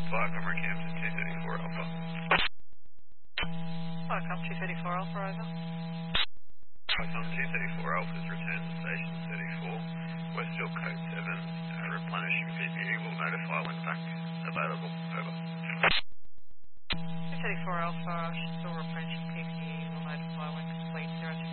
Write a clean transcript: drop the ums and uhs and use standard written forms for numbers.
Flight Comrade Camden 234 Alpha. Welcome, 234 Alpha, over. Python 234 Alpha is returned to Station 34, Westfield Code 7. Replenishing PPE will notify when back available. Over. 234 Alpha, still replenishing PPE, will notify when complete. 0